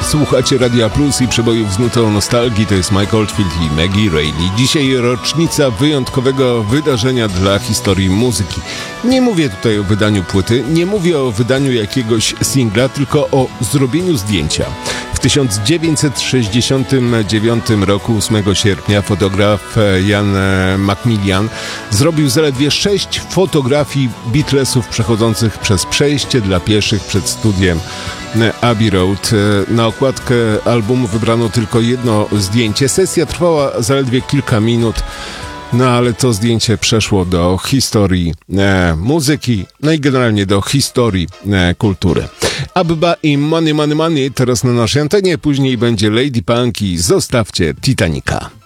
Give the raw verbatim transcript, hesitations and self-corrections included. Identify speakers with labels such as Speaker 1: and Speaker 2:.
Speaker 1: Słuchacie Radia Plus i przebojów z nutą nostalgii. To jest Mike Oldfield i Maggie Reilly. Dzisiaj rocznica wyjątkowego wydarzenia dla historii muzyki. Nie mówię tutaj o wydaniu płyty, nie mówię o wydaniu jakiegoś singla, tylko o zrobieniu zdjęcia. W tysiąc dziewięćset sześćdziesiątym dziewiątym roku, ósmego sierpnia, fotograf Ian McMillan zrobił zaledwie sześć fotografii Beatlesów przechodzących przez przejście dla pieszych przed studiem Abbey Road. Na okładkę albumu wybrano tylko jedno zdjęcie. Sesja trwała zaledwie kilka minut, no ale to zdjęcie przeszło do historii e, muzyki, no i generalnie do historii e, kultury. Abba i Money Money Money teraz na naszej antenie, później będzie Lady Punk i Zostawcie Titanica.